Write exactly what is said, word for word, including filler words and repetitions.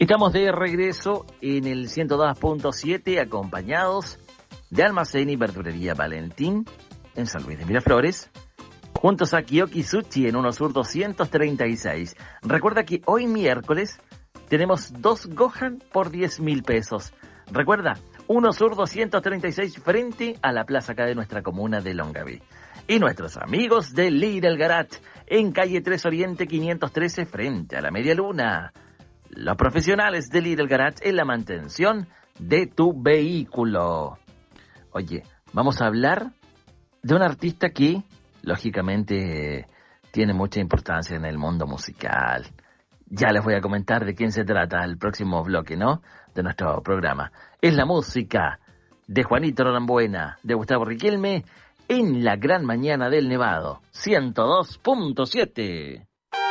Estamos de regreso en el ciento dos punto siete, acompañados de Almacén y Verdulería Valentín en San Luis de Miraflores, juntos a Kiyoki Sushi en Uno Sur doscientos treinta y seis. Recuerda que hoy miércoles tenemos dos Gohan por diez mil pesos. Recuerda, Uno Sur doscientos treinta y seis frente a la plaza acá de nuestra comuna de Longaví. Y nuestros amigos de Lidl Garage en calle tres Oriente quinientos trece frente a la Media Luna. Los profesionales de Lidl Garage en la mantención de tu vehículo. Oye, vamos a hablar de un artista que, lógicamente, tiene mucha importancia en el mundo musical. Ya les voy a comentar de quién se trata el próximo bloque, ¿no?, de nuestro programa. Es la música de Juanito Norambuena, de Gustavo Riquelme, en la gran mañana del Nevado, ciento dos punto siete.